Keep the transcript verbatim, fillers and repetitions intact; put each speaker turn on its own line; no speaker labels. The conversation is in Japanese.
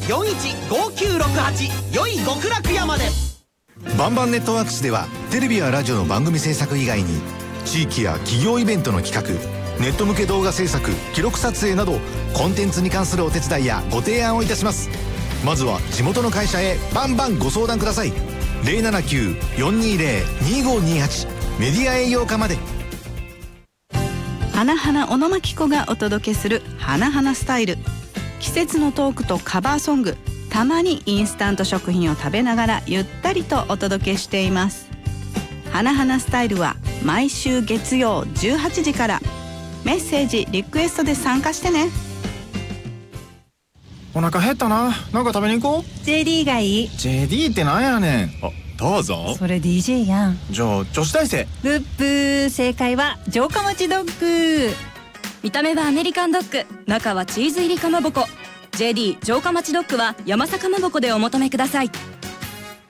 よんいちごきゅうろくはちよい極楽屋まで。
バンバンネットワークスではテレビやラジオの番組制作以外に地域や企業イベントの企画、ネット向け動画制作、記録撮影などコンテンツに関するお手伝いやご提案をいたします。まずは地元の会社へバンバンご相談ください。 ゼロななきゅう よんにゼロ にごにはち メディア営業課まで。
花々小野真紀子がお届けする花々スタイル。季節のトークとカバーソング、たまにインスタント食品を食べながらゆったりとお届けしています。花々スタイルは毎週月曜じゅうはちじから。メッセージリクエストで参加してね。
お腹減ったな。なんか食べに行こう。
ジェーディー がいい。
ジェーディー ってなんやねん。あ、どうぞ。
それ ディージェー やん。
じゃあ女子大生。
ブッブー。正解は城下町ドッグ。
見た目はアメリカンドッグ、中はチーズ入りかまぼこ。 ジェーディー 城下町ドッグは山坂かまぼこでお求めください。